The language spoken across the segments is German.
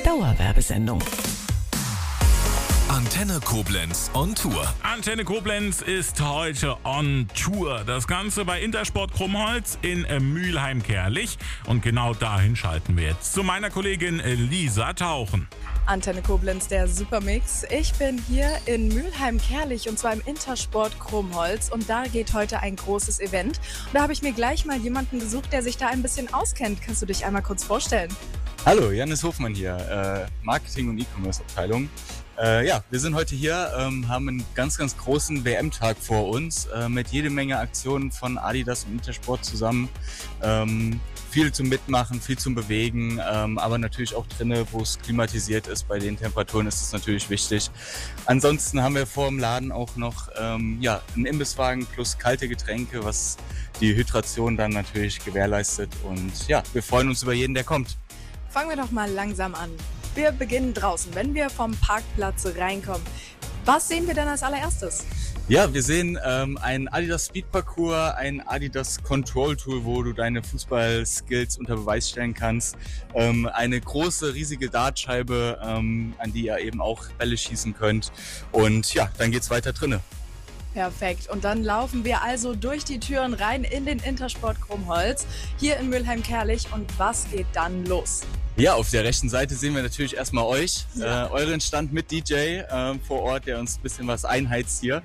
Dauerwerbesendung. Antenne Koblenz on Tour. Antenne Koblenz ist heute on Tour. Das Ganze bei Intersport Krummholz in Mülheim-Kärlich. Und genau dahin schalten wir jetzt zu meiner Kollegin Lisa Tauchen. Antenne Koblenz, der Supermix. Ich bin hier in Mülheim-Kärlich und zwar im Intersport Krummholz und da geht heute ein großes Event. Und da habe ich mir gleich mal jemanden gesucht, der sich da ein bisschen auskennt. Kannst du dich einmal kurz vorstellen? Hallo, Janis Hofmann hier, Marketing- und E-Commerce-Abteilung. Wir sind heute hier, haben einen ganz, ganz großen WM-Tag vor uns mit jede Menge Aktionen von Adidas und Intersport zusammen. Viel zum Mitmachen, viel zum Bewegen, aber natürlich auch drinnen, wo es klimatisiert ist. Bei den Temperaturen ist es natürlich wichtig. Ansonsten haben wir vor dem Laden auch noch einen Imbisswagen plus kalte Getränke, was die Hydration dann natürlich gewährleistet. Und ja, wir freuen uns über jeden, der kommt. Fangen wir doch mal langsam an. Wir beginnen draußen, wenn wir vom Parkplatz reinkommen. Was sehen wir denn als allererstes? Ja, wir sehen ein Adidas Speed Parcours, ein Adidas Control Tool, wo du deine Fußball-Skills unter Beweis stellen kannst. Eine große, riesige Dartscheibe, an die ihr eben auch Bälle schießen könnt. Und ja, dann geht's weiter drinnen. Perfekt. Und dann laufen wir also durch die Türen rein in den Intersport Krummholz, hier in Mülheim-Kärlich. Und was geht dann los? Ja, auf der rechten Seite sehen wir natürlich erstmal euch, euren Stand mit DJ vor Ort, der uns ein bisschen was einheizt hier.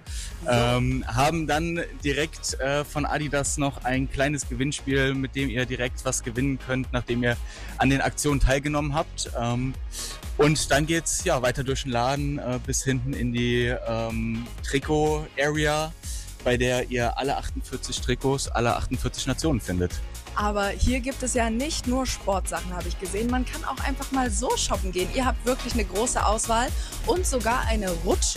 Haben dann direkt von Adidas noch ein kleines Gewinnspiel, mit dem ihr direkt was gewinnen könnt, nachdem ihr an den Aktionen teilgenommen habt. Und dann geht's weiter durch den Laden bis hinten in die Trikot-Area, bei der ihr alle 48 Trikots, alle 48 Nationen findet. Aber hier gibt es ja nicht nur Sportsachen, habe ich gesehen. Man kann auch einfach mal so shoppen gehen. Ihr habt wirklich eine große Auswahl und sogar eine Rutsche.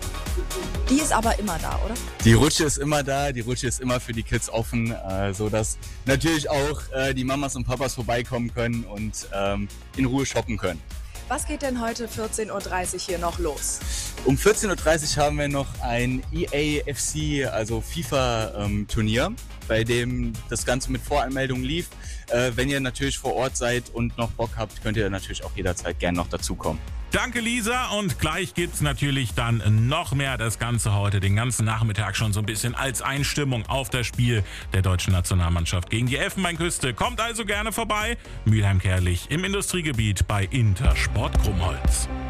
Die ist aber immer da, oder? Die Rutsche ist immer da, die Rutsche ist immer für die Kids offen, sodass natürlich auch die Mamas und Papas vorbeikommen können und in Ruhe shoppen können. Was geht denn heute 14.30 Uhr hier noch los? Um 14.30 Uhr haben wir noch ein EAFC, also FIFA-Turnier, bei dem das Ganze mit Voranmeldung lief. Wenn ihr natürlich vor Ort seid und noch Bock habt, könnt ihr natürlich auch jederzeit gerne noch dazukommen. Danke, Lisa. Und gleich gibt's natürlich dann noch mehr. Das Ganze heute den ganzen Nachmittag schon so ein bisschen als Einstimmung auf das Spiel der deutschen Nationalmannschaft gegen die Elfenbeinküste. Kommt also gerne vorbei. Mülheim-Kärlich im Industriegebiet bei Intersport Krummholz.